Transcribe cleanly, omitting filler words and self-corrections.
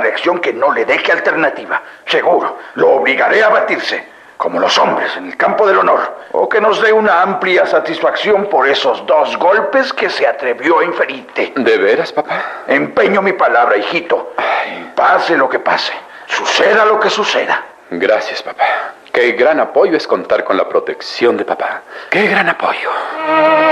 elección que no le deje alternativa. Seguro, lo obligaré a batirse, como los hombres en el campo del honor. O que nos dé una amplia satisfacción por esos 2 golpes que se atrevió a inferirte. ¿De veras, papá? Empeño mi palabra, hijito. Pase lo que pase, suceda lo que suceda. Gracias, papá. Qué gran apoyo es contar con la protección de papá. Qué gran apoyo.